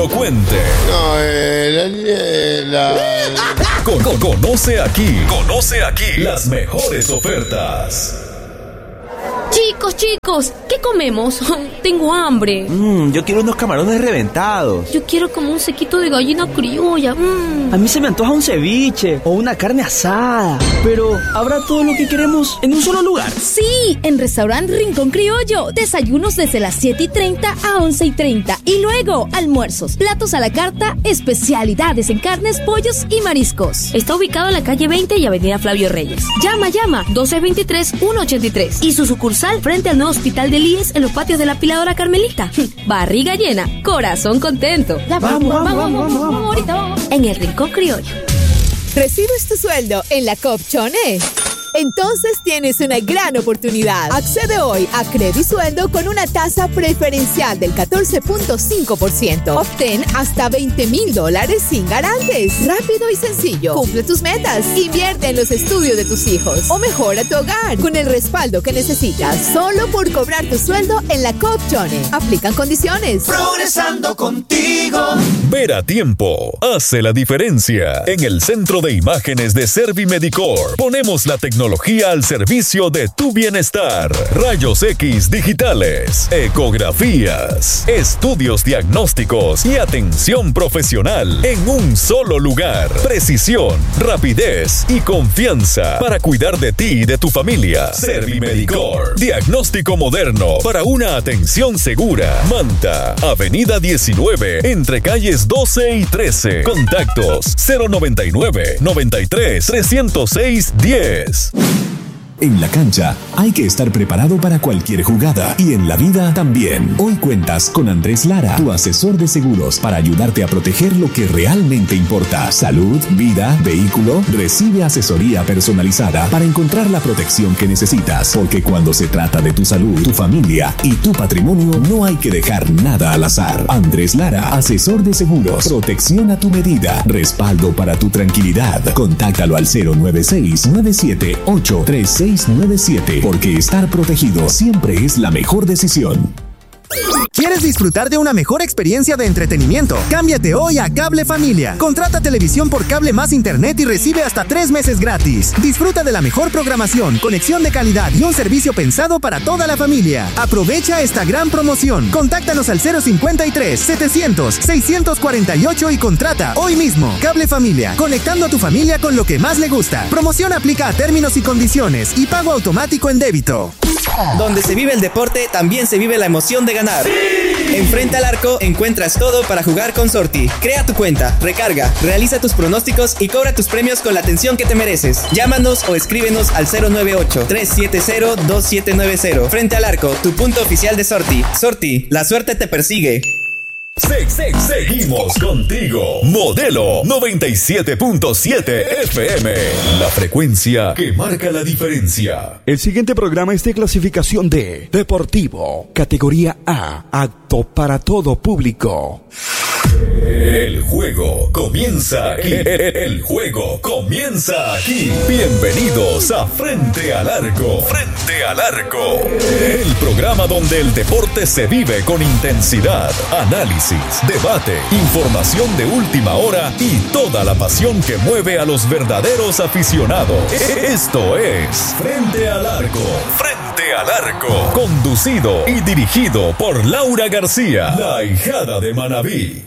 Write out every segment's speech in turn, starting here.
grandilocuente. Conoce aquí las mejores ofertas. Chicos, ¿qué comemos? Tengo hambre. Yo quiero unos camarones reventados. Yo quiero como un sequito de gallina criolla. A mí se me antoja un ceviche o una carne asada. Pero, ¿habrá todo lo que queremos en un solo lugar? Sí, en Restaurante Rincón Criollo. Desayunos desde las 7:30 a 11:30. Y luego, almuerzos, platos a la carta, especialidades en carnes, pollos y mariscos. Está ubicado en la calle 20 y avenida Flavio Reyes. Llama, 1223-183. Y su sucursal frente al nuevo hospital del IES en los patios de la Piladora Carmelita. Barriga llena, corazón contento. Ya, vamos, ahorita vamos. En el Rincón Criollo. ¿Recibes tu sueldo en la Copchone? Entonces tienes una gran oportunidad. Accede hoy a Credisueldo con una tasa preferencial del 14.5%. Obtén hasta $20,000 sin garantes. Rápido y sencillo. Cumple tus metas. Invierte en los estudios de tus hijos o mejora tu hogar con el respaldo que necesitas. Solo por cobrar tu sueldo en la Copchone. Aplican condiciones. Progresando contigo. Ver a tiempo hace la diferencia. En el Centro de Imágenes de Servimedicor ponemos la tecnología al servicio de tu bienestar. Rayos X digitales, ecografías, estudios diagnósticos y atención profesional en un solo lugar. Precisión, rapidez y confianza para cuidar de ti y de tu familia. Servimedicor, diagnóstico moderno para una atención segura. Manta, Avenida 19, entre calles 12 y 13. Contactos 099 93 306 10. En la cancha hay que estar preparado para cualquier jugada y en la vida también. Hoy cuentas con Andrés Lara, tu asesor de seguros, para ayudarte a proteger lo que realmente importa. Salud, vida, vehículo. Recibe asesoría personalizada para encontrar la protección que necesitas. Porque cuando se trata de tu salud, tu familia y tu patrimonio, no hay que dejar nada al azar. Andrés Lara, asesor de seguros. Protección a tu medida. Respaldo para tu tranquilidad. Contáctalo al 096-978-3697. Porque estar protegido siempre es la mejor decisión. ¿Quieres disfrutar de una mejor experiencia de entretenimiento? Cámbiate hoy a Cable Familia. Contrata televisión por cable más internet y recibe hasta 3 meses gratis. Disfruta de la mejor programación, conexión de calidad y un servicio pensado para toda la familia. Aprovecha esta gran promoción. Contáctanos al 053-700-648 y contrata hoy mismo. Cable Familia, conectando a tu familia con lo que más le gusta. Promoción aplica a términos y condiciones y pago automático en débito. Donde se vive el deporte, también se vive la emoción de ganar. ¡Sí! En Frente al Arco encuentras todo para jugar con Sorti. Crea tu cuenta, recarga, realiza tus pronósticos y cobra tus premios con la atención que te mereces. Llámanos o escríbenos al 098-370-2790. Frente al Arco, tu punto oficial de Sorti. Sorti, la suerte te persigue. Seguimos contigo. Modelo 97.7 FM. La frecuencia que marca la diferencia. El siguiente programa es de clasificación D, Deportivo, categoría A, apto para todo público. El juego comienza aquí. El juego comienza aquí. Bienvenidos a Frente al Arco. Frente al Arco. El programa donde el deporte se vive con intensidad, análisis, debate, información de última hora y toda la pasión que mueve a los verdaderos aficionados. Esto es Frente al Arco. Frente al Arco. Conducido y dirigido por Laura García, la hijada de Manabí.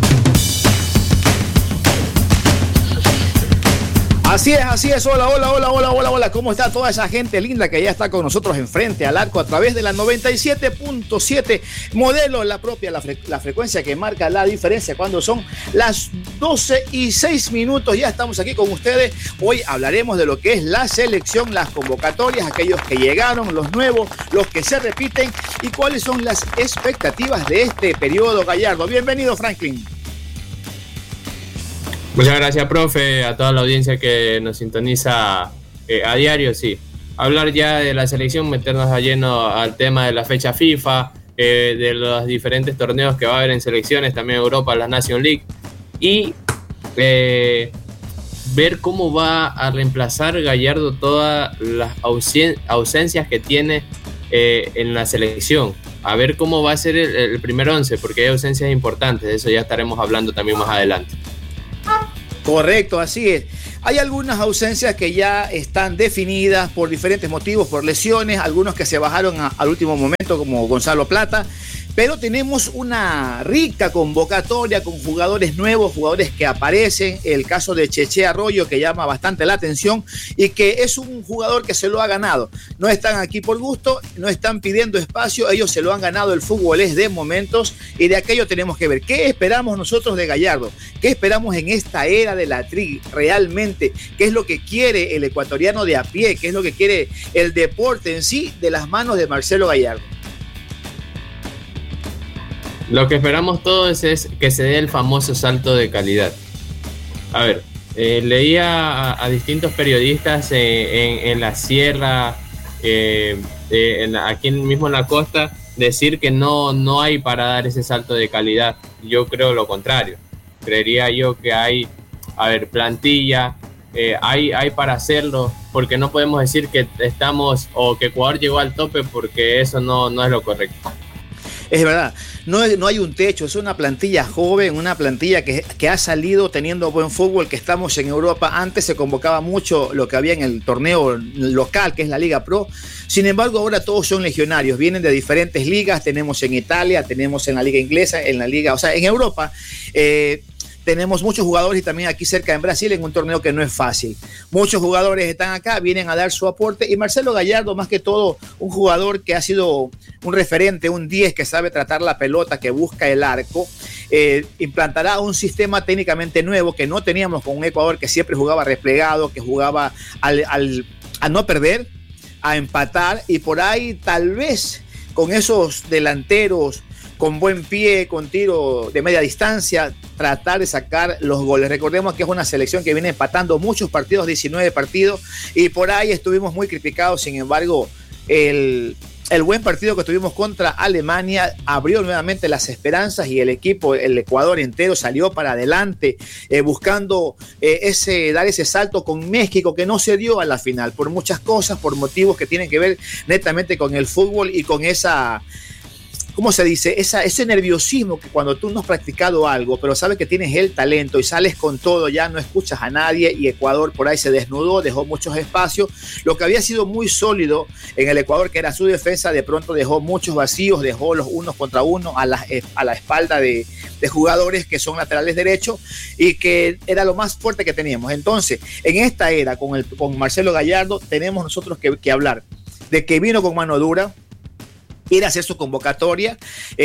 Así es, hola, ¿cómo está toda esa gente linda que ya está con nosotros en Frente al Arco a través de la 97.7 Modelo, la propia, la frecuencia que marca la diferencia cuando son las 12:06. Ya estamos aquí con ustedes. Hoy hablaremos de lo que es la selección, las convocatorias, aquellos que llegaron, los nuevos, los que se repiten y cuáles son las expectativas de este periodo gallardo. Bienvenido, Franklin. Muchas gracias, profe, a toda la audiencia que nos sintoniza a diario, sí. Hablar ya de la selección, meternos a lleno al tema de la fecha FIFA, de los diferentes torneos que va a haber en selecciones, también en Europa, la Nation League, y ver cómo va a reemplazar Gallardo todas las ausencias que tiene en la selección. a ver cómo va a ser el primer 11, porque hay ausencias importantes, de eso ya estaremos hablando también más adelante. Correcto, así es. Hay algunas ausencias que ya están definidas por diferentes motivos, por lesiones, algunos que se bajaron al último momento, como Gonzalo Plata, pero tenemos una rica convocatoria con jugadores nuevos, jugadores que aparecen. El caso de Cheche Arroyo, que llama bastante la atención y que es un jugador que se lo ha ganado. No están aquí por gusto, no están pidiendo espacio, ellos se lo han ganado. El fútbol es de momentos y de aquello tenemos que ver. ¿Qué esperamos nosotros de Gallardo? ¿Qué esperamos en esta era de la tri realmente? ¿Qué es lo que quiere el ecuatoriano de a pie? ¿Qué es lo que quiere el deporte en sí de las manos de Marcelo Gallardo? Lo que esperamos todos es que se dé el famoso salto de calidad. A ver, leía a distintos periodistas en la sierra, aquí mismo en la costa, decir que no hay para dar ese salto de calidad. Yo creo lo contrario. Creería yo que hay, plantilla, hay para hacerlo, porque no podemos decir que estamos o que Ecuador llegó al tope, porque eso no es lo correcto. Es verdad, no hay un techo, es una plantilla joven, una plantilla que ha salido teniendo buen fútbol, que estamos en Europa. Antes se convocaba mucho lo que había en el torneo local, que es la Liga Pro. Sin embargo, ahora todos son legionarios, vienen de diferentes ligas. Tenemos en Italia, tenemos en la Liga Inglesa, en la Liga, en Europa. Tenemos muchos jugadores y también aquí cerca en Brasil, en un torneo que no es fácil. Muchos jugadores están acá, vienen a dar su aporte, y Marcelo Gallardo, más que todo, un jugador que ha sido un referente, un 10 que sabe tratar la pelota, que busca el arco, implantará un sistema técnicamente nuevo que no teníamos con un Ecuador que siempre jugaba replegado, que jugaba a no perder, a empatar, y por ahí tal vez con esos delanteros con buen pie, con tiro de media distancia, tratar de sacar los goles. Recordemos que es una selección que viene empatando muchos partidos, 19 partidos, y por ahí estuvimos muy criticados. Sin embargo, el buen partido que tuvimos contra Alemania abrió nuevamente las esperanzas, y el equipo, el Ecuador entero, salió para adelante, buscando dar ese salto con México, que no se dio a la final, por muchas cosas, por motivos que tienen que ver netamente con el fútbol y con esa... ¿Cómo se dice? Ese nerviosismo que cuando tú no has practicado algo, pero sabes que tienes el talento y sales con todo, ya no escuchas a nadie, y Ecuador por ahí se desnudó, dejó muchos espacios. Lo que había sido muy sólido en el Ecuador, que era su defensa, de pronto dejó muchos vacíos, dejó los unos contra uno a la espalda de jugadores que son laterales derechos, y que era lo más fuerte que teníamos. Entonces, en esta era, con Marcelo Gallardo, tenemos nosotros que hablar de que vino con mano dura, ir a hacer su convocatoria.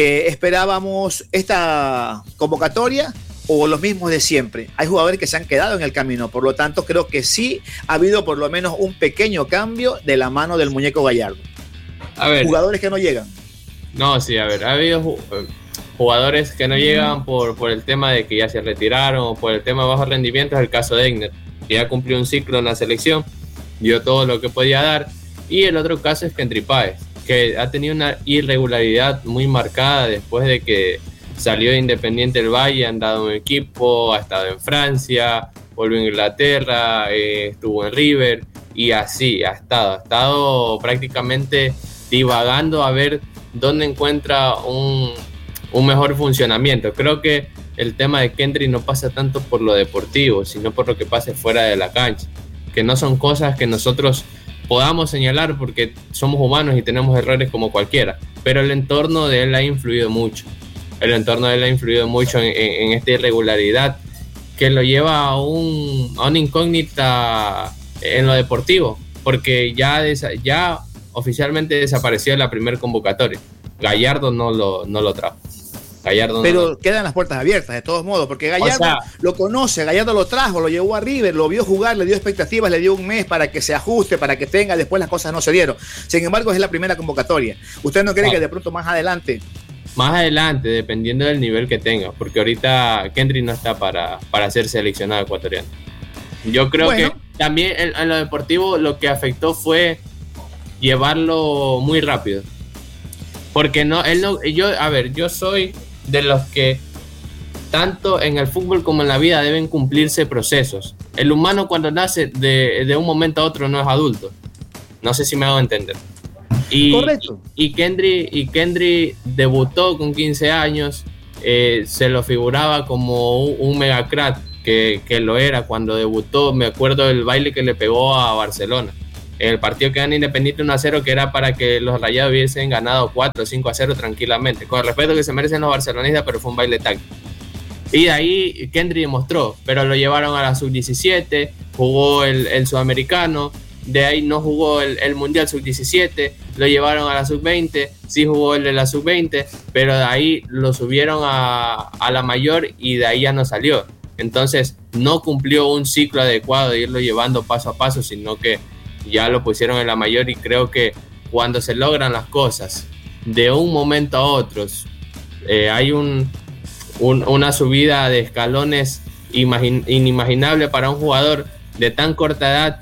Esperábamos esta convocatoria o los mismos de siempre. Hay jugadores que se han quedado en el camino, por lo tanto creo que sí ha habido por lo menos un pequeño cambio de la mano del muñeco Gallardo. Jugadores que no llegan. No, sí, ha habido jugadores que no llegan por el tema de que ya se retiraron, o por el tema de bajo rendimiento. Es el caso de Egner, que ya cumplió un ciclo en la selección, dio todo lo que podía dar. Y el otro caso es Kendry Páez, que ha tenido una irregularidad muy marcada después de que salió de Independiente del Valle, ha andado en equipo, ha estado en Francia, volvió a Inglaterra, estuvo en River, y así ha estado prácticamente divagando a ver dónde encuentra un mejor funcionamiento. Creo que el tema de Kendry no pasa tanto por lo deportivo, sino por lo que pase fuera de la cancha, que no son cosas que nosotros podamos señalar, porque somos humanos y tenemos errores como cualquiera, pero el entorno de él ha influido mucho. El entorno de él ha influido mucho en esta irregularidad, que lo lleva a una incógnita en lo deportivo, porque ya oficialmente desapareció de la primera convocatoria. Gallardo no lo trajo. Pero quedan las puertas abiertas de todos modos, porque Gallardo lo conoce, Gallardo lo trajo, lo llevó a River, lo vio jugar, le dio expectativas, le dio un mes para que se ajuste, para que tenga, después las cosas no se dieron. Sin embargo, es la primera convocatoria. ¿Usted no cree que de pronto más adelante, dependiendo del nivel que tenga, porque ahorita Kendry no está para ser seleccionado ecuatoriano? Yo creo que también en lo deportivo lo que afectó fue llevarlo muy rápido, porque yo soy de los que tanto en el fútbol como en la vida deben cumplirse procesos. El humano, cuando nace de un momento a otro, no es adulto. No sé si me hago entender. Correcto. Y Kendry debutó con 15 años, se lo figuraba como un mega crack, que lo era cuando debutó. Me acuerdo del baile que le pegó a Barcelona. El partido que gana Independiente 1-0, que era para que los Rayados hubiesen ganado 4 o 5-0 tranquilamente. Con el respeto que se merecen los barcelonistas, pero fue un baile táctico. Y de ahí Kendry demostró, pero lo llevaron a la sub-17, jugó el sudamericano, de ahí no jugó el mundial sub-17, lo llevaron a la sub-20, sí jugó el de la sub-20, pero de ahí lo subieron a la mayor y de ahí ya no salió. Entonces no cumplió un ciclo adecuado de irlo llevando paso a paso, sino que ya lo pusieron en la mayor. Y creo que cuando se logran las cosas de un momento a otro, hay una subida de escalones inimaginable para un jugador de tan corta edad,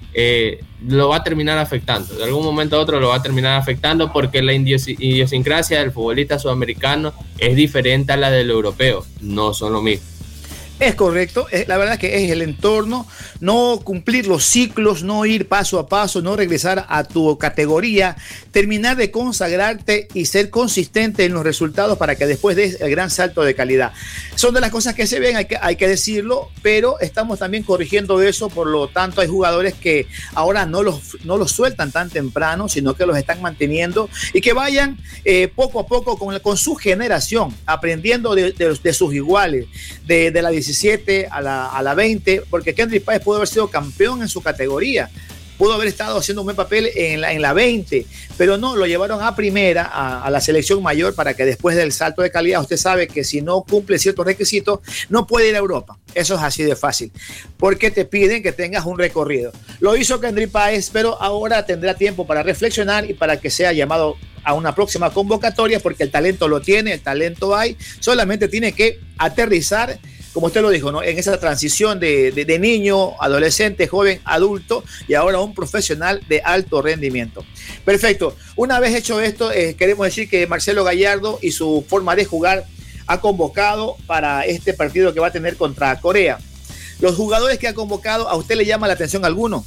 lo va a terminar afectando. De algún momento a otro lo va a terminar afectando, porque la idiosincrasia del futbolista sudamericano es diferente a la del europeo, no son lo mismo. Es correcto, la verdad que es el entorno, no cumplir los ciclos, no ir paso a paso, no regresar a tu categoría, terminar de consagrarte y ser consistente en los resultados para que después des el gran salto de calidad. Son de las cosas que se ven, hay que decirlo, pero estamos también corrigiendo eso. Por lo tanto, hay jugadores que ahora no los sueltan tan temprano, sino que los están manteniendo y que vayan poco a poco con su generación, aprendiendo de sus iguales, de la 17 a la 20, porque Kendry Páez pudo haber sido campeón en su categoría, pudo haber estado haciendo un buen papel en la 20, pero no, lo llevaron a primera, a la selección mayor, para que después del salto de calidad, usted sabe que si no cumple ciertos requisitos, no puede ir a Europa. Eso es así de fácil, porque te piden que tengas un recorrido. Lo hizo Kendry Páez, pero ahora tendrá tiempo para reflexionar y para que sea llamado a una próxima convocatoria, porque el talento lo tiene, el talento hay, solamente tiene que aterrizar, como usted lo dijo, ¿no?, en esa transición de niño, adolescente, joven, adulto y ahora un profesional de alto rendimiento. Perfecto. Una vez hecho esto, queremos decir que Marcelo Gallardo y su forma de jugar ha convocado para este partido que va a tener contra Corea. Los jugadores que ha convocado, ¿a usted le llama la atención alguno?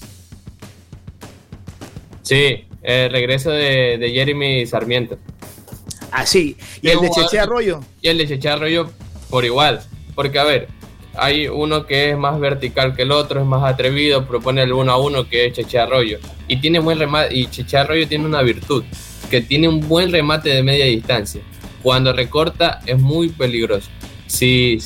Sí, el regreso de Jeremy Sarmiento. Ah, sí. ¿Y el de Cheche Arroyo? Y el de Cheche Arroyo por igual. Porque, a ver, hay uno que es más vertical que el otro, es más atrevido, propone el 1-1, que es Cheche Arroyo. Y tiene buen remate, y Cheche Arroyo tiene una virtud, que tiene un buen remate de media distancia. Cuando recorta es muy peligroso. Si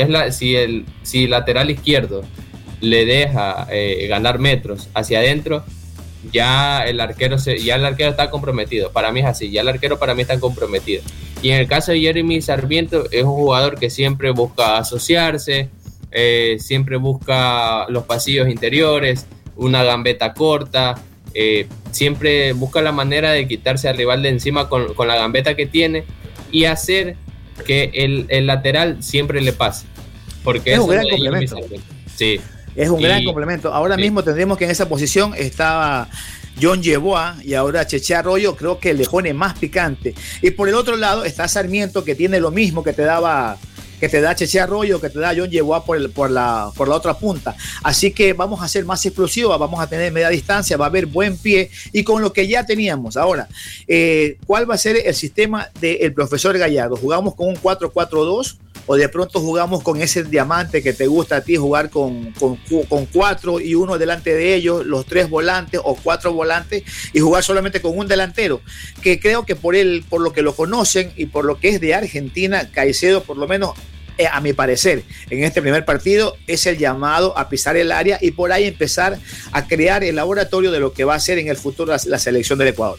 el lateral izquierdo le deja ganar metros hacia adentro, ya el arquero está comprometido. Para mí es así, ya el arquero para mí está comprometido. Y en el caso de Jeremy Sarmiento, es un jugador que siempre busca asociarse, siempre busca los pasillos interiores, una gambeta corta, siempre busca la manera de quitarse al rival de encima con la gambeta que tiene y hacer que el lateral siempre le pase. Porque es un gran complemento. Sí. Es un gran complemento. Ahora mismo tendremos que en esa posición estaba John Yeboah y ahora Cheche Arroyo, creo que le pone más picante. Y por el otro lado está Sarmiento, que tiene lo mismo que te da Cheche Arroyo, que te da John Yeboah por la otra punta. Así que vamos a ser más explosivos, vamos a tener media distancia, va a haber buen pie y con lo que ya teníamos. Ahora, ¿cuál va a ser el sistema del profesor Gallardo? ¿Jugamos con un 4-4-2? ¿O de pronto jugamos con ese diamante que te gusta a ti, jugar con 4 y uno delante de ellos, los 3 volantes o 4 volantes, y jugar solamente con un delantero? Que creo que por lo que lo conocen y por lo que es de Argentina, Caicedo, por lo menos a mi parecer, en este primer partido es el llamado a pisar el área y por ahí empezar a crear el laboratorio de lo que va a ser en el futuro la selección del Ecuador.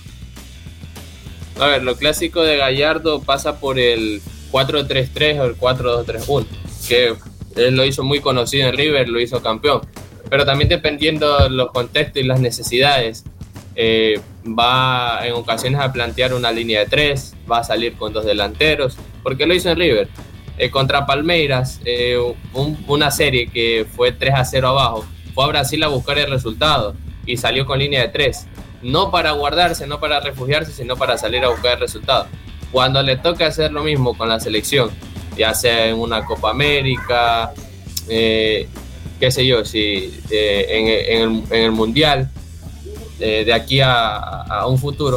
A ver, lo clásico de Gallardo pasa por el 4-3-3 o el 4-2-3-1, que él lo hizo muy conocido en River, lo hizo campeón, pero también dependiendo de los contextos y las necesidades, va en ocasiones a plantear una línea de 3, va a salir con 2 delanteros, porque lo hizo en River. Contra Palmeiras, una serie que fue 3-0 abajo, fue a Brasil a buscar el resultado y salió con línea de 3, no para guardarse, no para refugiarse, sino para salir a buscar el resultado. Cuando le toca hacer lo mismo con la selección, ya sea en una Copa América, qué sé yo, en el Mundial, de aquí a un futuro,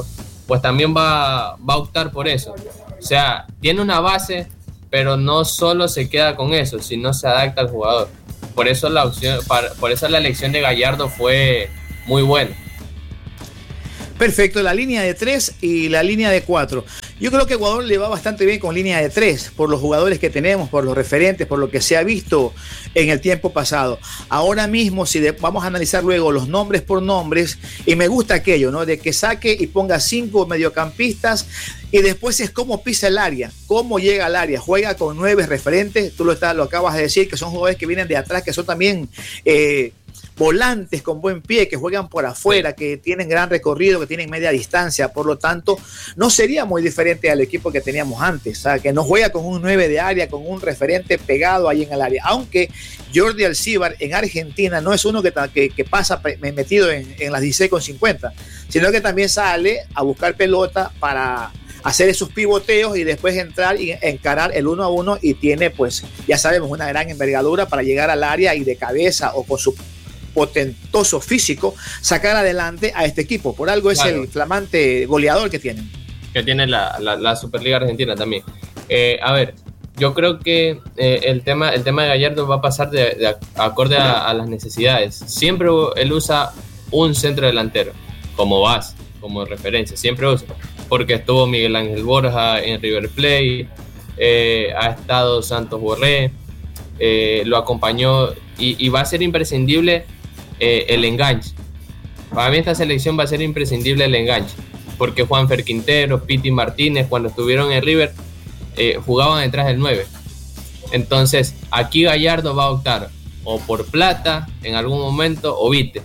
pues también va a optar por eso. O sea, tiene una base, pero no solo se queda con eso, sino se adapta al jugador. Por eso la elección de Gallardo fue muy buena. Perfecto, la línea de 3 y la línea de 4. Yo creo que Ecuador le va bastante bien con línea de 3, por los jugadores que tenemos, por los referentes, por lo que se ha visto en el tiempo pasado. Ahora mismo, vamos a analizar luego los nombres por nombres, y me gusta aquello, ¿no? De que saque y ponga 5 mediocampistas, y después es cómo pisa el área, cómo llega al área, juega con 9 referentes, tú lo acabas de decir, que son jugadores que vienen de atrás, que son también volantes con buen pie, que juegan por afuera, que tienen gran recorrido, que tienen media distancia. Por lo tanto, no sería muy diferente al equipo que teníamos antes, ¿sabes? Que no juega con un 9 de área, con un referente pegado ahí en el área. Aunque Jordi Alcibar en Argentina no es uno que pasa metido en las 16,50, sino que también sale a buscar pelota para hacer esos pivoteos y después entrar y encarar el 1 a 1, y tiene, pues, ya sabemos, una gran envergadura para llegar al área y de cabeza o con su potentoso físico sacar adelante a este equipo. Por algo es el flamante goleador que tienen. Que tiene la Superliga Argentina también. A ver, yo creo que el tema de Gallardo va a pasar de acorde a las necesidades. Siempre él usa un centro delantero como base, como referencia, siempre usa, porque estuvo Miguel Ángel Borja en River Plate, ha estado Santos Borré, lo acompañó, y va a ser imprescindible el enganche. Para mí esta selección va a ser imprescindible el enganche, porque Juanfer Quintero, Piti Martínez, cuando estuvieron en River, jugaban detrás del 9. Entonces aquí Gallardo va a optar o por Plata en algún momento, o Vite.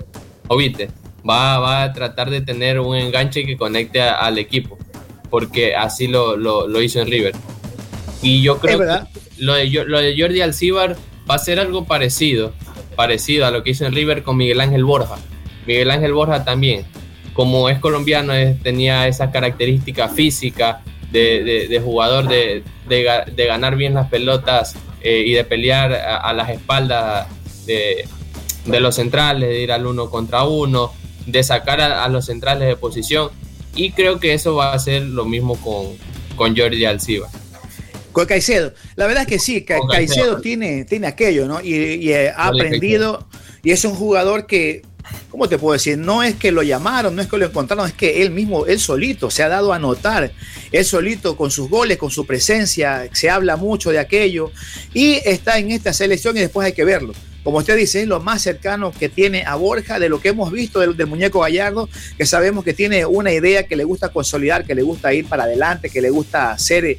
Va a tratar de tener un enganche que conecte al equipo, porque así lo hizo en River. Y yo creo que lo de Jordi Alcibar va a ser algo parecido a lo que hizo en River con Miguel Ángel Borja. Miguel Ángel Borja también, como es colombiano, tenía esa característica física de jugador, de ganar bien las pelotas y de pelear a las espaldas de los centrales, de ir al 1 contra 1, de sacar a los centrales de posición, y creo que eso va a ser lo mismo con Jordi Alcibar. Con Caicedo, la verdad es que sí, Caicedo tiene aquello, ¿no? Y ha aprendido, y es un jugador que, ¿cómo te puedo decir? No es que lo llamaron, no es que lo encontraron, es que él mismo, él solito se ha dado a notar, él solito con sus goles, con su presencia, se habla mucho de aquello, y está en esta selección, y después hay que verlo. Como usted dice, es lo más cercano que tiene a Borja de lo que hemos visto del muñeco Gallardo, que sabemos que tiene una idea, que le gusta consolidar, que le gusta ir para adelante, que le gusta ser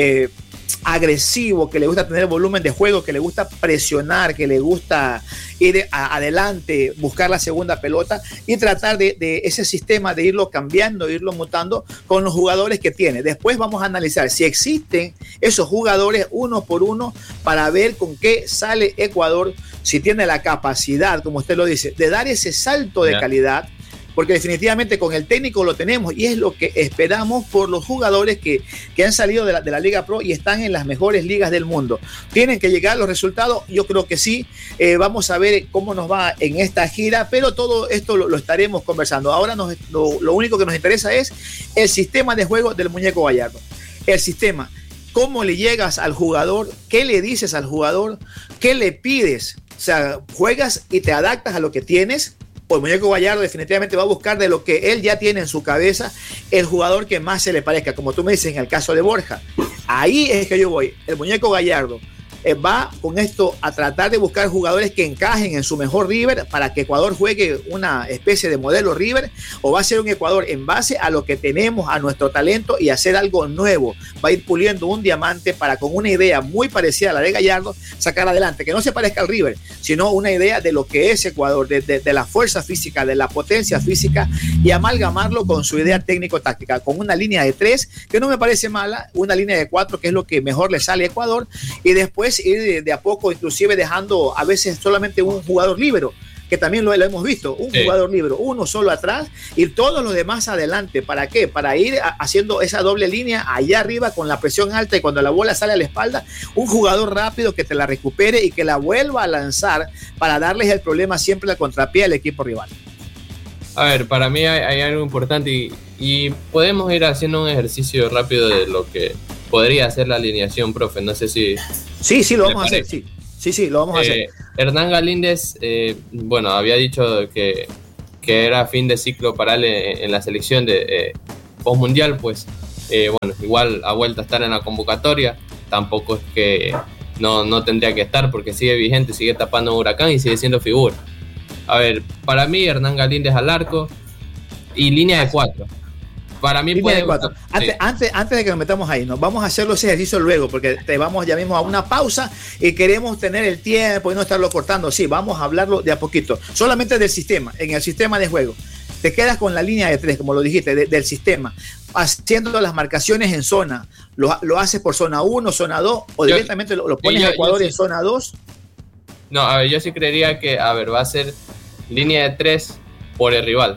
agresivo, que le gusta tener volumen de juego, que le gusta presionar, que le gusta ir adelante, buscar la segunda pelota y tratar de ese sistema de irlo cambiando, irlo mutando con los jugadores que tiene. Después vamos a analizar si existen esos jugadores uno por uno para ver con qué sale Ecuador, si tiene la capacidad, como usted lo dice, de dar ese salto de calidad, porque definitivamente con el técnico lo tenemos y es lo que esperamos por los jugadores que han salido de la Liga Pro y están en las mejores ligas del mundo. Tienen que llegar los resultados, yo creo que sí. Vamos a ver cómo nos va en esta gira, pero todo esto lo estaremos conversando. Ahora lo único que nos interesa es el sistema de juego del muñeco Gallardo. El sistema, cómo le llegas al jugador, qué le dices al jugador, qué le pides. O sea, juegas y te adaptas a lo que tienes. El muñeco Gallardo definitivamente va a buscar de lo que él ya tiene en su cabeza el jugador que más se le parezca, como tú me dices en el caso de Borja. Ahí es que yo voy. El muñeco Gallardo va con esto a tratar de buscar jugadores que encajen en su mejor River para que Ecuador juegue una especie de modelo River, o va a ser un Ecuador en base a lo que tenemos, a nuestro talento, y hacer algo nuevo. Va a ir puliendo un diamante para, con una idea muy parecida a la de Gallardo, sacar adelante, que no se parezca al River, sino una idea de lo que es Ecuador, de la fuerza física, de la potencia física, y amalgamarlo con su idea técnico-táctica, con una línea de 3 que no me parece mala, una línea de 4 que es lo que mejor le sale a Ecuador, y después ir de a poco, inclusive dejando a veces solamente un jugador líbero, que también lo hemos visto, un jugador líbero, uno solo atrás y todos los demás adelante. ¿Para qué? Para ir haciendo esa doble línea allá arriba con la presión alta, y cuando la bola sale a la espalda, un jugador rápido que te la recupere y que la vuelva a lanzar para darles el problema siempre al contrapié al equipo rival. A ver, para mí hay algo importante y podemos ir haciendo un ejercicio rápido de lo que podría hacer la alineación, profe. No sé si... Sí, lo vamos a hacer, sí, lo vamos a hacer. Hernán Galíndez, bueno, había dicho que era fin de ciclo para él en la selección de postmundial, pues bueno, igual ha vuelto a estar en la convocatoria. Tampoco es que no tendría que estar porque sigue vigente, sigue tapando un Huracán y sigue siendo figura. A ver, para mí Hernán Galíndez al arco y línea de 4. Para mí línea de 4. Antes de que nos metamos ahí, nos vamos a hacer los ejercicios luego porque te vamos ya mismo a una pausa y queremos tener el tiempo y no estarlo cortando. Sí, vamos a hablarlo de a poquito. Solamente del sistema, en el sistema de juego. Te quedas con la línea de 3, como lo dijiste, del sistema, haciendo las marcaciones en zona. ¿Lo haces por zona 1, zona 2 o directamente lo pones a Ecuador en zona 2? No, a ver, yo sí creería que, va a ser línea de 3 por el rival,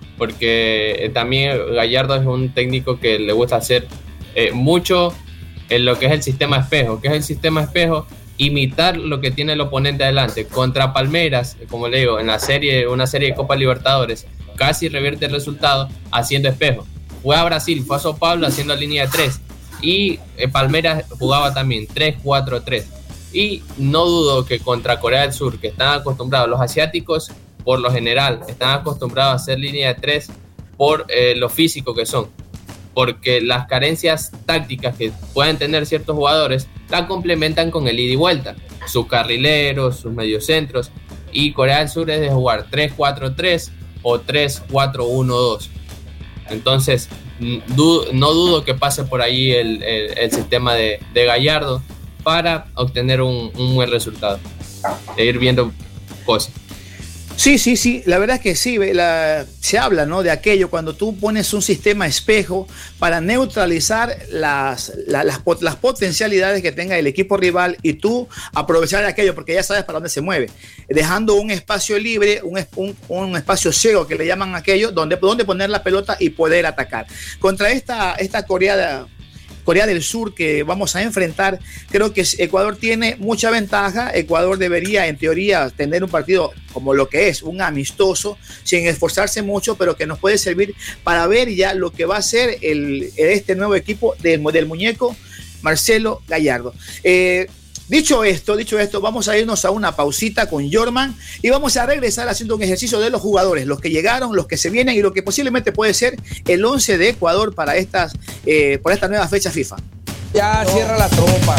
porque también Gallardo es un técnico que le gusta hacer mucho en lo que es el sistema espejo. ¿Qué es el sistema espejo? Imitar lo que tiene el oponente adelante. Contra Palmeiras, como le digo, en una serie de Copa Libertadores, casi revierte el resultado haciendo espejo. Fue a Brasil, fue a Sao Paulo haciendo línea de 3 y Palmeiras jugaba también 3-4-3. Y no dudo que contra Corea del Sur, que están acostumbrados, los asiáticos por lo general están acostumbrados a hacer línea de 3 por lo físico que son, porque las carencias tácticas que pueden tener ciertos jugadores la complementan con el ida y vuelta, sus carrileros, sus mediocentros, y Corea del Sur es de jugar 3-4-3 o 3-4-1-2. Entonces no dudo que pase por ahí el sistema de Gallardo para obtener un buen resultado e ir viendo cosas. Sí, la verdad es que sí, se habla, ¿no?, de aquello cuando tú pones un sistema espejo para neutralizar las potencialidades que tenga el equipo rival y tú aprovechar aquello porque ya sabes para dónde se mueve, dejando un espacio libre, un espacio ciego que le llaman aquello, donde poner la pelota y poder atacar. Contra esta Corea del Sur que vamos a enfrentar, creo que Ecuador tiene mucha ventaja. Ecuador debería, en teoría, tener un partido como lo que es, un amistoso, sin esforzarse mucho, pero que nos puede servir para ver ya lo que va a ser este nuevo equipo del muñeco Marcelo Gallardo. Dicho esto, vamos a irnos a una pausita con Jorman y vamos a regresar haciendo un ejercicio de los jugadores, los que llegaron, los que se vienen y lo que posiblemente puede ser el 11 de Ecuador para por esta nueva fecha FIFA. Ya cierra la tropa.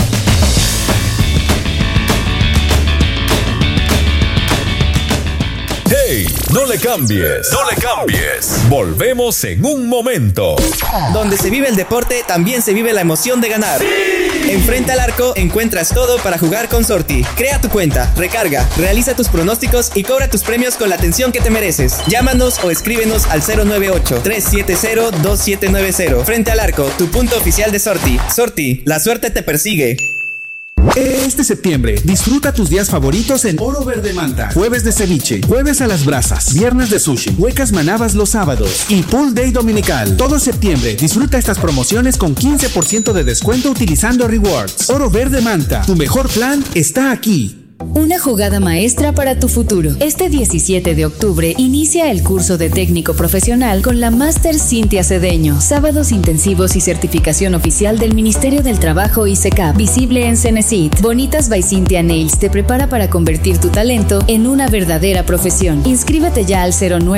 ¡Hey! No le cambies. Volvemos en un momento. Donde se vive el deporte, también se vive la emoción de ganar. ¡Sí! Enfrente al arco encuentras todo para jugar con Sorti. Crea tu cuenta, recarga, realiza tus pronósticos y cobra tus premios con la atención que te mereces. Llámanos o escríbenos al 098-370-2790. Frente al arco, tu punto oficial de Sorti. Sorti, la suerte te persigue. Este septiembre, disfruta tus días favoritos en Oro Verde Manta. Jueves de ceviche, jueves a las brasas, viernes de sushi, huecas manabas los sábados y Pool Day dominical. Todo septiembre, disfruta estas promociones con 15% de descuento utilizando Rewards. Oro Verde Manta, tu mejor plan está aquí. Una jugada maestra para tu futuro. Este 17 de octubre inicia el curso de técnico profesional con la Máster Cintia Cedeño. Sábados intensivos y certificación oficial del Ministerio del Trabajo y SECAP. Visible en Cenecit. Bonitas by Cintia Nails te prepara para convertir tu talento en una verdadera profesión. Inscríbete ya al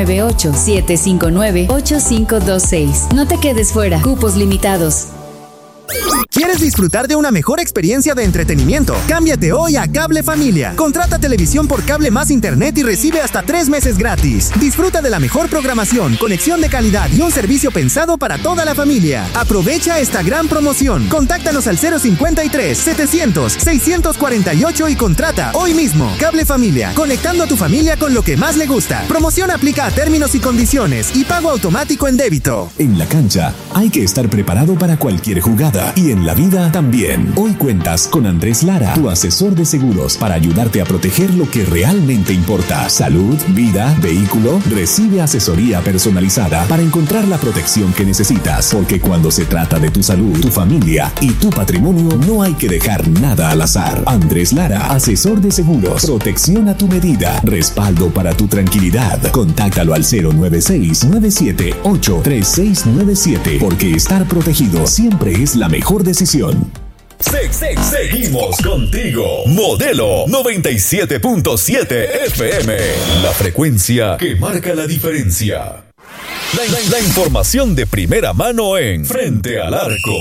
098-759-8526. No te quedes fuera. Cupos limitados. ¿Quieres disfrutar de una mejor experiencia de entretenimiento? Cámbiate hoy a Cable Familia. Contrata televisión por cable más internet y recibe hasta 3 meses gratis. Disfruta de la mejor programación, conexión de calidad y un servicio pensado para toda la familia. Aprovecha esta gran promoción. Contáctanos al 053-700-648 y contrata hoy mismo. Cable Familia, conectando a tu familia con lo que más le gusta. Promoción aplica a términos y condiciones y pago automático en débito. En la cancha hay que estar preparado para cualquier jugada. jugada y en la vida también. Hoy cuentas con Andrés Lara, tu asesor de seguros, para ayudarte a proteger lo que realmente importa. Salud, vida, vehículo. Recibe asesoría personalizada para encontrar la protección que necesitas, porque cuando se trata de tu salud, tu familia y tu patrimonio, no hay que dejar nada al azar. Andrés Lara, asesor de seguros. Protección a tu medida. Respaldo para tu tranquilidad. Contáctalo al 096-978-3697, porque estar protegido siempre es la mejor decisión. Seguimos contigo. Modelo 97.7 FM. La frecuencia que marca la diferencia. La información de primera mano en Frente al Arco.